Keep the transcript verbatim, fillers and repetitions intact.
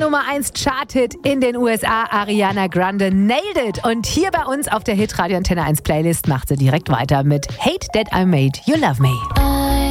Nummer eins Charthit in den U S A. Ariana Grande nailed it. Und hier bei uns auf der Hitradio Antenne eins Playlist macht sie direkt weiter mit Hate That I Made You Love Me.